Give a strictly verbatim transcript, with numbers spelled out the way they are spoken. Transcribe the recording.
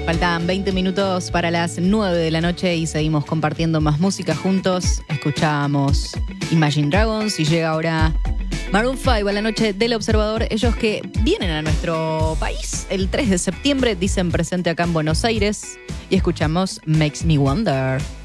Faltan veinte minutos para las nueve de la noche y seguimos compartiendo más música juntos. Escuchamos Imagine Dragons y llega ahora Maroon cinco a la noche del Observador. Ellos que vienen a nuestro país el tres de septiembre, dicen presente acá en Buenos Aires. Y escuchamos Makes Me Wonder.